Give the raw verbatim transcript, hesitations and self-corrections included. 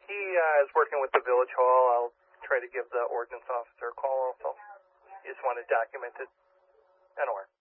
He uh, is working with the village hall. I'll try to give the ordinance officer a call also. You just want to document it. N O R.